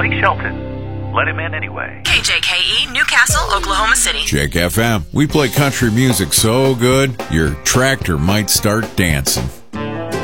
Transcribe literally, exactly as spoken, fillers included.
Blake Shelton. Let him in anyway. K J K E, Newcastle, Oklahoma City. Jake F M. We play country music so good, your tractor might start dancing.